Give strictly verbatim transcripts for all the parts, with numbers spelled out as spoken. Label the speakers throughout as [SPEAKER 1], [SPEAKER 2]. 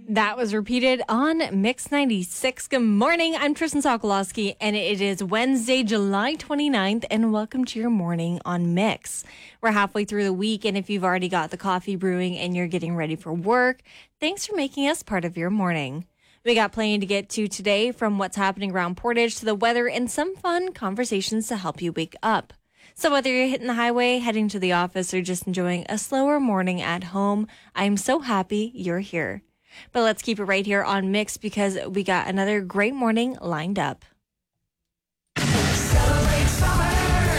[SPEAKER 1] That was repeated on Mix ninety-six. Good morning. I'm Tristan Sokolowski, and it is Wednesday, July twenty-ninth, and welcome to your morning on Mix. We're halfway through the week, and if you've already got the coffee brewing and you're getting ready for work, thanks for making us part of your morning. We got plenty to get to today, from what's happening around Portage to the weather and some fun conversations to help you wake up. So whether you're hitting the highway, heading to the office, or just enjoying a slower morning at home, I'm so happy you're here. But let's keep it right here on Mix because we got another great morning lined up.
[SPEAKER 2] Celebrate summer.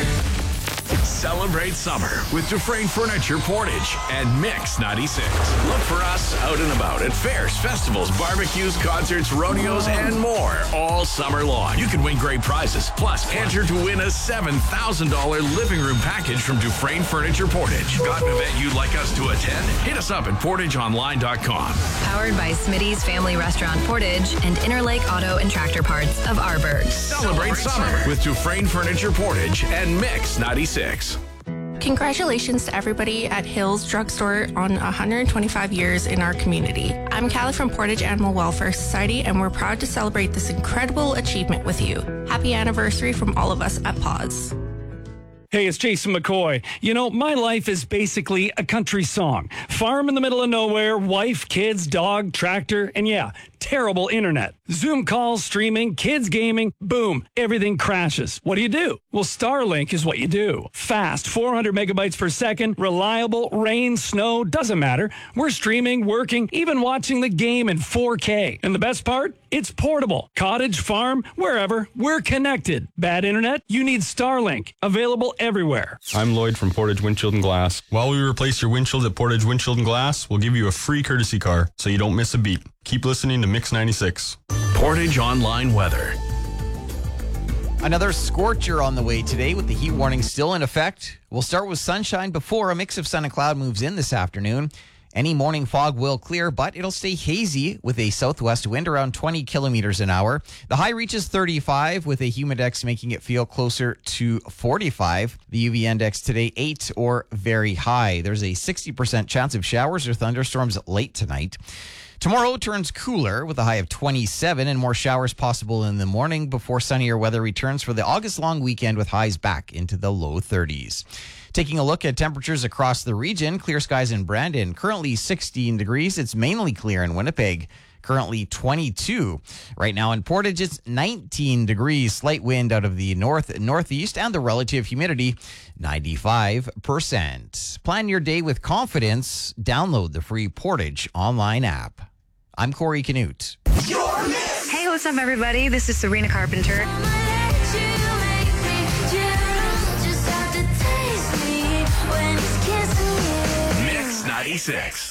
[SPEAKER 2] Celebrate summer with Dufresne Furniture Portage and Mix ninety-six. Look for us out and about at fairs, festivals, barbecues, concerts, rodeos, and more all summer long. You can win great prizes. Plus, enter to win a seven thousand dollars living room package from Dufresne Furniture Portage. Got an event you'd like us to attend? Hit us up at portage online dot com.
[SPEAKER 3] Powered by Smitty's Family Restaurant Portage and Interlake Auto and Tractor Parts of Arborg.
[SPEAKER 2] Celebrate summer with Dufresne Furniture Portage and Mix ninety-six.
[SPEAKER 4] Congratulations to everybody at Hills Drugstore on one hundred twenty-five years in our community. I'm Callie from Portage Animal Welfare Society, and we're proud to celebrate this incredible achievement with you. Happy anniversary from all of us at Paws.
[SPEAKER 5] Hey, it's Jason McCoy. You know, my life is basically a country song. Farm in the middle of nowhere, wife, kids, dog, tractor, and yeah, terrible internet. Zoom calls, streaming, kids gaming, boom, everything crashes. What do you do? Well, Starlink is what you do. Fast, four hundred megabytes per second, reliable, rain, snow, doesn't matter. We're streaming, working, even watching the game in four K. And the best part? It's portable. Cottage, farm, wherever, we're connected. Bad internet? You need Starlink. Available everywhere.
[SPEAKER 6] I'm Lloyd from Portage Windshield and Glass. While we replace your windshield at Portage Windshield and Glass, we'll give you a free courtesy car so you don't miss a beat. Keep listening to Mix ninety-six.
[SPEAKER 2] Portage Online Weather.
[SPEAKER 7] Another scorcher on the way today with the heat warning still in effect. We'll start with sunshine before a mix of sun and cloud moves in this afternoon. Any morning fog will clear, but it'll stay hazy with a southwest wind around twenty kilometers an hour. The high reaches thirty-five with a humidex making it feel closer to forty-five. The U V index today eight or very high. There's a sixty percent chance of showers or thunderstorms late tonight. Tomorrow turns cooler with a high of twenty-seven and more showers possible in the morning before sunnier weather returns for the August long weekend with highs back into the low thirties. Taking a look at temperatures across the region, clear skies in Brandon, currently sixteen degrees. It's mainly clear in Winnipeg, currently twenty-two. Right now in Portage, it's nineteen degrees, slight wind out of the north and northeast, and the relative humidity, ninety-five percent. Plan your day with confidence. Download the free Portage online app. I'm Corey Canute.
[SPEAKER 3] Hey, what's up, everybody? This is Serena Carpenter.
[SPEAKER 2] Mix ninety-six.